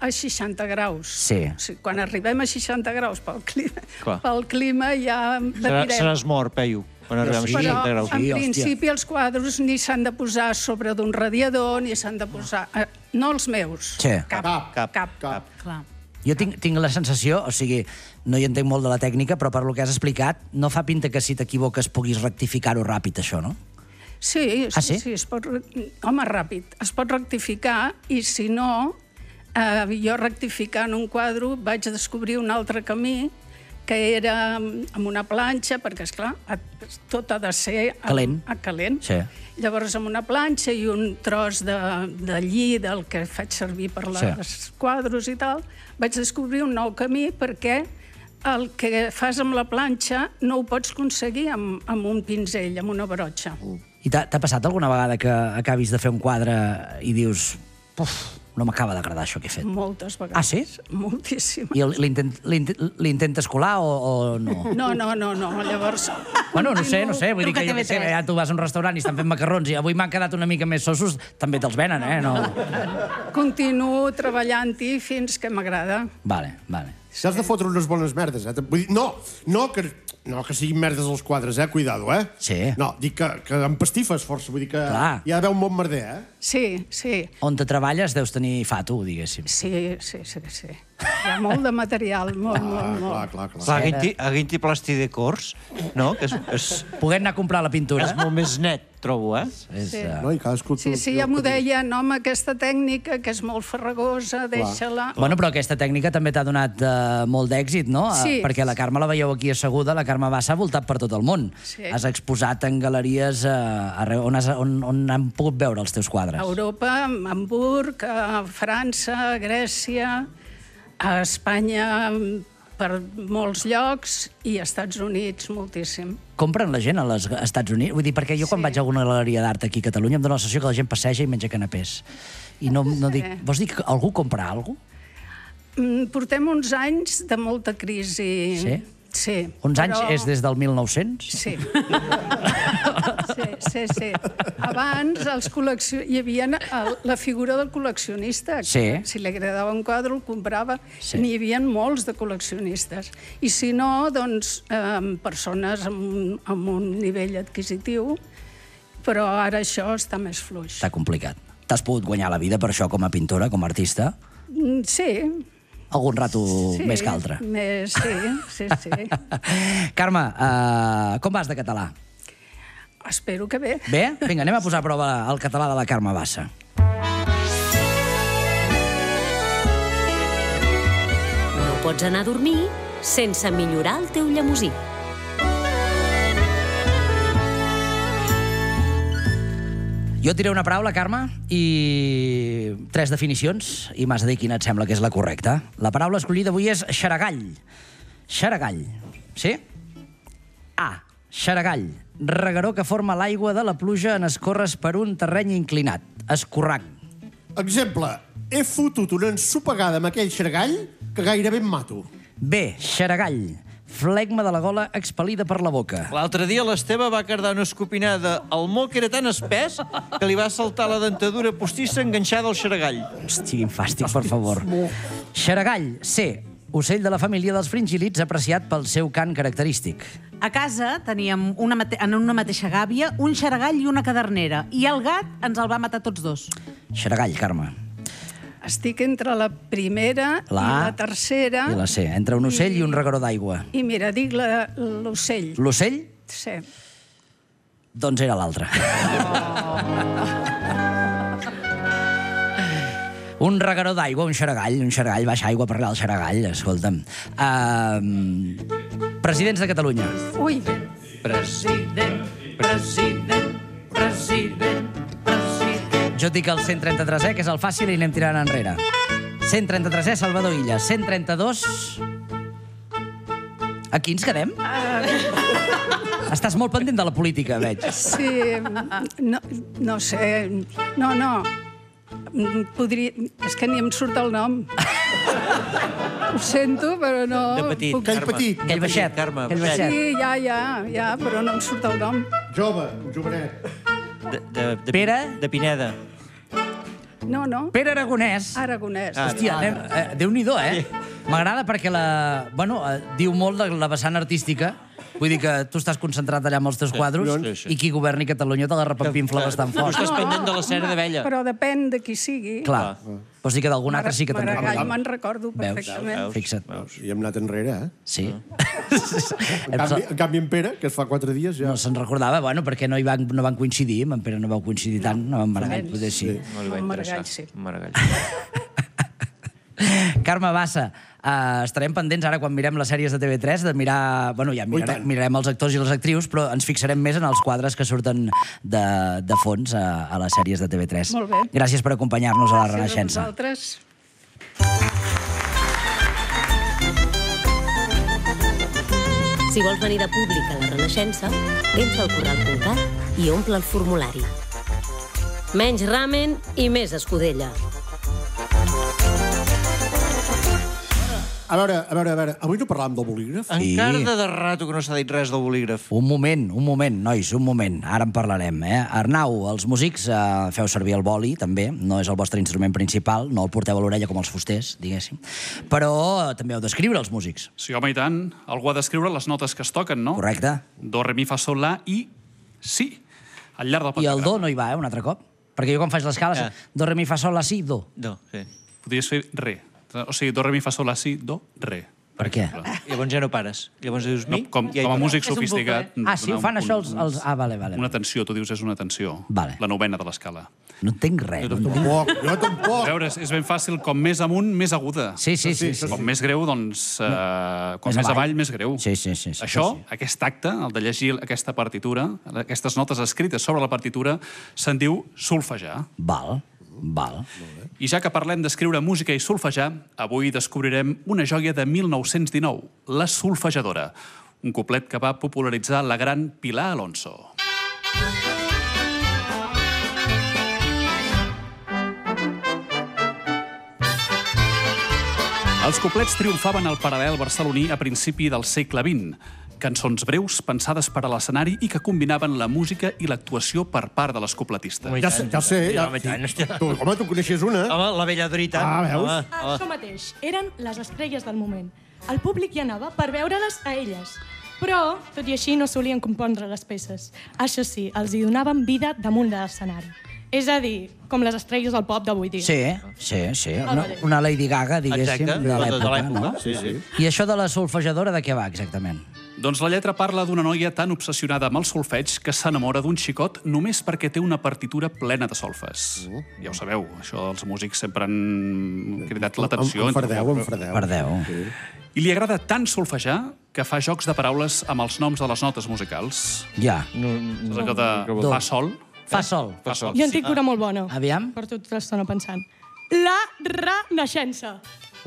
a 60 graus. Sí. O sigui, quan arribem a 60 graus pel clima ja patirem. Seràs mort, Peyu, quan arribem a 60 graus. Però, en principi, els quadros ni s'han de posar sobre d'un radiador, ni s'han de posar... No els meus. Sí. Cap. Clar. Jo tinc la sensació, o sigui, no hi entenc molt de la tècnica, però per lo que has explicat, no fa pinta que si t'equivoques puguis rectificar-ho ràpid, això, no? Sí, sí? es pot... Home, ràpid. Es pot rectificar i, si no, jo rectificant un quadre vaig descobrir un altre camí que era amb una planxa, perquè, esclar, tot ha de ser... Calent. Calent. Sí. Llavors, amb una planxa i un tros de lli del que faig servir per les quadros i tal, vaig descobrir un nou camí perquè el que fas amb la planxa no ho pots aconseguir amb un pinzell, amb una brotxa. I t'ha passat alguna vegada que acabis de fer un quadre i dius... no m'acaba d'agradar això que he fet? Moltes vegades. Ah, sí? Moltíssimes. I l'intentes colar o no? No, llavors... Bueno, no sé, vull dir que jo que sé, ja tu vas a un restaurant i estan fent macarrons i avui m'han quedat una mica més sossos, també te'ls venen, no? Continuo treballant-hi fins que m'agrada. Vale. Si has de fotre unes bones merdes, Vull dir, no que siguin merdes els quadres, cuidado, Sí. No, dic que empastifes força, vull dir que Clar. hi ha d'haver un bon merder, Sí. On te treballes deus tenir fato, diguéssim. Sí. Hi ha molt de material, molt. Clar. Aguinti plasti de cors, no? Que és Poder anar a comprar la pintura. és molt més net, trobo, Sí. No, i cadascú... Sí, ja m'ho deien, home, aquesta tècnica, que és molt farragosa, deixa-la... Bueno, però aquesta tècnica també t'ha donat molt d'èxit, no? Sí. Perquè la Carme la veieu aquí asseguda, la Carme Bassa ha voltat per tot el món. Sí. Has exposat en galeries arreu, on han pogut veure els teus quadres. A Europa, a Hamburg, a França, a Grècia, a Espanya, per molts llocs, i als Estats Units moltíssim. Compren la gent als Estats Units? Vull dir, perquè jo quan vaig a alguna galeria d'art aquí a Catalunya em dóna la sensació que la gent passeja i menja canapés. I no dic... Vols dir que algú compra alguna cosa? Portem uns anys de molta crisi. Sí? Sí. Uns anys és des del 1900? Sí. Sí. Abans hi havia la figura del col·leccionista. Sí. Si li agradava un quadre, el comprava. Sí. N'hi havia molts de col·leccionistes. I si no, doncs, persones amb un nivell adquisitiu, però ara això està més fluix. Està complicat. T'has pogut guanyar la vida per això com a pintora, com a artista? Sí. Algun rato més que altre. Sí. Carme, com vas de català? Espero que bé. Bé? Vinga, anem a posar a prova el català de la Carme Bassa. No pots anar a dormir sense millorar el teu llemosí. Jo et diré una paraula, Carme, i 3 definicions, i m'has de dir quina et sembla que és la correcta. La paraula escollida avui és xaragall. Xaragall, sí? A. Xaragall. Regueró que forma l'aigua de la pluja en escorres per un terreny inclinat. Escorrang. Exemple, he fotut una ensopegada amb aquell xargall que gairebé em mato. B. Xaragall. Flegma de la gola expel·lida per la boca. L'altre dia l'Esteve va cardar una escopinada al moc era tan espès que li va saltar la dentadura postissa enganxada al xaragall. Hosti, quin fàstic, per favor. Xaragall. C. Ocell de la família dels fringíl·lids apreciat pel seu cant característic. A casa teníem en una mateixa gàbia un xaragall i una cadernera, i el gat ens el va matar tots dos. Xaragall, Carme. Estic entre la primera i la tercera. I la C. Entre un ocell i un regueró d'aigua. I mira, dic l'ocell. L'ocell? Sí. Doncs era l'altre. Un regueró d'aigua, un xaragall, baixa aigua per allà al xaragall, escolta'm. Presidents de Catalunya. Ui, President. Jo et dic el 133è, que és el fàcil, i anem tirant enrere. 133è, Salvador Illa. 132... Aquí ens quedem? Estàs molt pendent de la política, veig. sí, no sé, no. Podria... És que ni em surt el nom. Ho sento, però no... De petit, Aquell Carme. petit. Aquell baixet. Carme, Aquell baixet. Sí, ja, però no em surt el nom. Jove, un jovenet. De Pere? De Pineda. No. Pere Aragonès. Aragonès. Hòstia, Déu-n'hi-do, M'agrada perquè diu molt de la vessant artística. Vull dir que tu estàs concentrat allà amb els teus quadros i qui governi Catalunya te la repampinfla bastant Tu fort. estàs pendent de la cera d'abella. Però depèn de qui sigui. Clar. Vols dir que d'algun altre sí que te'n Maragall recordes? me'n recordo perfectament. Fixa't. I hem anat enrere, Sí. En canvi, en Pere, que es fa 4 dies, ja... No se'n recordava, perquè no van coincidir, amb en Pere no vau coincidir tant, no amb Maragall, potser sí. No li va Amb interessar. Maragall, sí. Maragall. Carme Bassa, estarem pendents ara quan mirem les sèries de TV3 de mirar... Ja mirarem els actors i les actrius, però ens fixarem més en els quadres que surten de fons a les sèries de TV3. Molt bé. Gràcies per acompanyar-nos a la Gràcies Renaixença. a vosaltres. Si vols venir de públic a la Renaixença, entra al corral.cat i omple el formulari. Menys ramen i més escudella. A veure, avui no parlàvem del bolígraf? Encara de rato que no s'ha dit res del bolígraf. Un moment, nois, un moment. Ara en parlarem, Arnau, els músics feu servir el boli, també. No és el vostre instrument principal, no el porteu a l'orella com els fusters, diguéssim. Però també heu d'escriure, els músics. Sí, home, i tant. Algú ha d'escriure les notes que es toquen, no? Correcte. Do, re, mi, fa, sol, la i si. Al llarg del I el pentagrama. do no hi va, un altre cop? Perquè jo quan faig l'escala, do, re, mi, fa, sol, la, si, do. No, sí. Podries fer re. O sigui, do, re, mi, fa, sol, la, si, do, re. Per què? Llavors ja no pares. Llavors dius mi... No, com a músic sofisticat... Sí, ho fan això els... Vale. Una tensió, tu dius és una tensió. Vale. La novena de l'escala. No entenc res. Jo tampoc. A veure, és ben fàcil, com més amunt, més aguda. Sí. Com més greu, doncs... Com més avall, més greu. Sí. Això, aquest acte, el de llegir aquesta partitura, aquestes notes escrites sobre la partitura, se'n diu solfejar. Val. I ja que parlem d'escriure música i solfejar, avui descobrirem una joia de 1919, La solfejadora, un couplet que va popularitzar la gran Pilar Alonso. Els couplets triomfaven al paral·lel barceloní a principi del segle XX. Cançons breus pensades per a l'escenari i que combinaven la música i l'actuació per part de les coupletistes. Ja sé. Home, tu coneixies una? Home, la vella Dorita. Veus? Això mateix. Eren les estrelles del moment. El públic hi anava per veure-les a elles. Però, tot i així, no solien compondre les peces. Això sí, els hi donaven vida damunt de l'escenari. És a dir, com les estrelles del pop d'avui dia. Sí. Una Lady Gaga, diguéssim, de l'època, no? Sí. I això de la solfejadora de què va, exactament? Doncs la lletra parla d'una noia tan obsessionada amb el solfeig que s'enamora d'un xicot només perquè té una partitura plena de solfes. Ja ho sabeu, això els músics sempre han cridat l'atenció. Perdeu. I li agrada tant solfejar que fa jocs de paraules amb els noms de les notes musicals. Ja. És allò de fa sol. Fa sol. Jo en tinc una molt bona. Aviam. Per tota l'estona pensant. La Renaixença.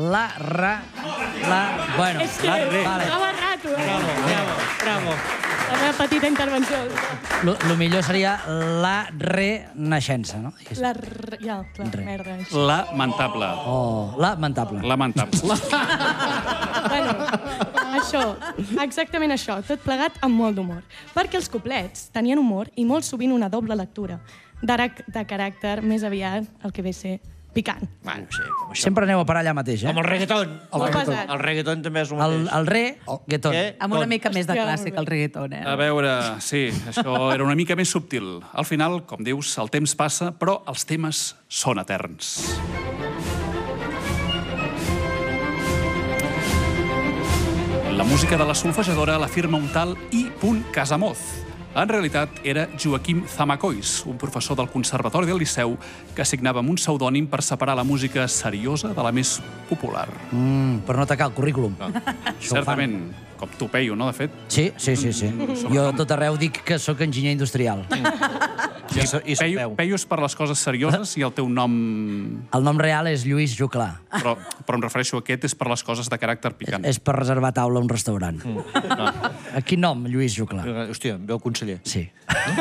Bueno, És que estava rato, Bravo. La meva petita intervenció. Lo millor seria la Renaixença, no? Ja, clar, merda. Lamentable. Lamentable. Lamentable. Bueno, això, exactament això, tot plegat amb molt d'humor. Perquè els couplets tenien humor i molt sovint una doble lectura, de caràcter més aviat el que ve a ser picant. Bueno, sí, com això. Sempre aneu a parar allà mateix, Com el reggaeton. Molt pesat. El reggaeton també és el mateix. El reggaeton. Amb una mica més de classe que el reggaeton, A veure, sí, això era una mica més subtil. Al final, com dius, el temps passa, però els temes són eterns. La música de la solfejadora la firma un tal I. Casamoz. En realitat, era Joaquim Zamacois, un professor del Conservatori del Liceu que assignava amb un pseudònim per separar la música seriosa de la més popular. Per no atacar el currículum. Certament, com tu, Peyu, no, de fet? Sí. Jo a tot arreu dic que sóc enginyer industrial. Peyu és per les coses serioses i el teu nom... El nom real és Lluís Juclà. Però em refereixo a aquest és per les coses de caràcter picant. És per reservar taula a un restaurant. A quin nom, Lluís Juclà? Hòstia, veu conseller. Sí.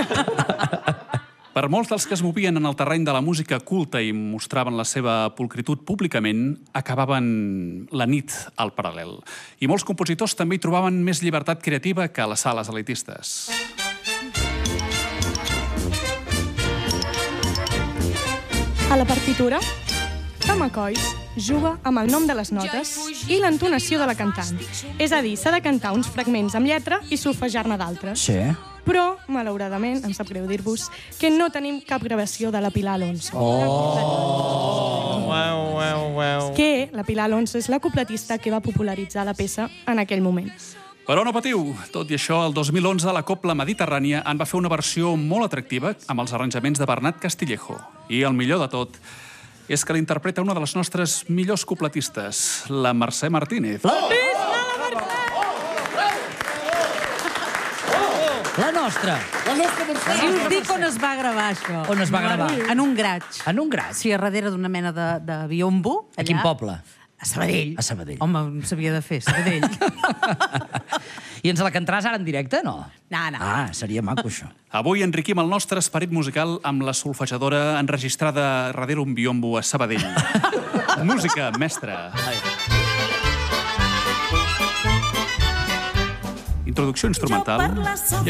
Per molts dels que es movien en el terreny de la música culta i mostraven la seva pulcritud públicament, acabaven la nit al paral·lel. I molts compositors també hi trobaven més llibertat creativa que a les sales elitistes. A la partitura, Thamakois juga amb el nom de les notes i l'entonació de la cantant. És a dir, s'ha de cantar uns fragments amb lletra i solfejar-ne d'altres. Sí. Però, malauradament, em sap greu dir-vos que no tenim cap gravació de la Pilar Alonso. Que la Pilar Alonso és la copletista que va popularitzar la peça en aquell moment. Però no patiu, tot i això, el 2011 la Copla Mediterrània en va fer una versió molt atractiva amb els arranjaments de Bernat Castillejo. I el millor de tot és que l'interpreta una de les nostres millors copletistes, la Mercè Martínez. La nostra. La nostra Mercè. Si us dic on es va gravar, això. On es va gravar? En un graig. En un graig? Sí, a darrere d'una mena de biombo. A quin poble? A Sabadell. A Sabadell. Home, no s'havia de fer, Sabadell. I ens la cantaràs ara en directe, no? No. Ah, seria maco, això. Avui enriquim el nostre esperit musical amb la solfejadora enregistrada darrere un biombo a Sabadell. Música mestra. Introducció instrumental.